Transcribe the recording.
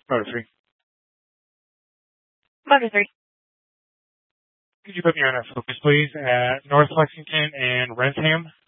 Motor 3. Motor 3. Could you put me on a focus, please, at North Lexington and Rentham?